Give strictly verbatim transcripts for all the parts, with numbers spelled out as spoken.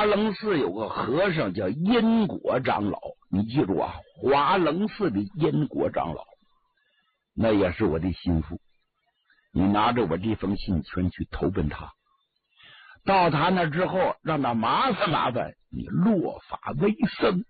华楞寺有个和尚叫因果长老，你记住啊，华楞寺的因果长老，那也是我的心腹。你拿着我这封信全去投奔他，到他那之后，让他麻烦麻烦你落法为僧，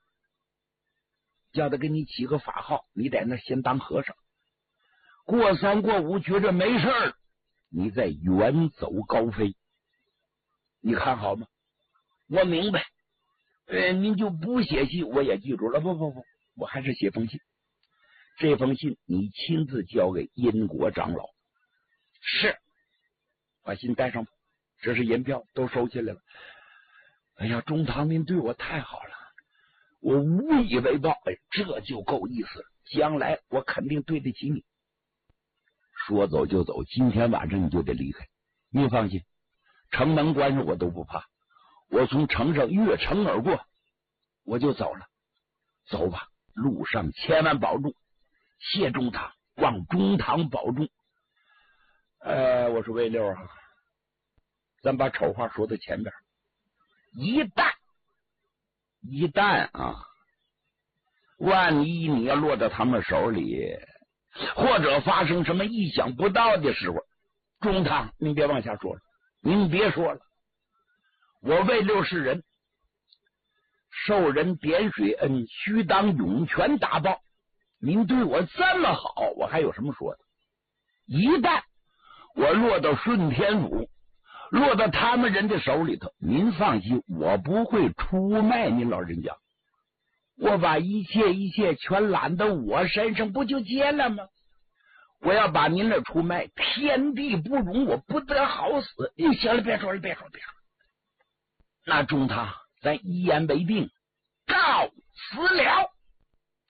叫他给你起个法号，你在那先当和尚，过三过五觉着没事儿，你再远走高飞。你看好吗？我明白。呃，您就不写信，我也记住了。不不不，我还是写封信。这封信你亲自交给因果长老。是，把信带上吧。这是银票，都收起来了。哎呀，中堂您对我太好了，我无以为报。哎，这就够意思了。将来我肯定对得起你。说走就走，今天晚上你就得离开。您放心，城门关上我都不怕。我从城上越城而过，我就走了。走吧，路上千万保重。谢中堂，望中堂保重。呃，我说魏六啊，咱把丑话说到前边，一旦一旦啊，万一你要落到他们手里，或者发生什么意想不到的时候，中堂您别往下说了，您别说了。我魏六是人，受人点水恩，须当涌泉答报。您对我这么好，我还有什么说的？一旦我落到顺天府，落到他们人的手里头，您放心，我不会出卖您老人家。我把一切一切全揽到我身上，不就结了吗？我要把您这出卖，天地不容，我不得好死。你行了，别说了，别说了，别说了。那中堂，咱一言为定，告辞了。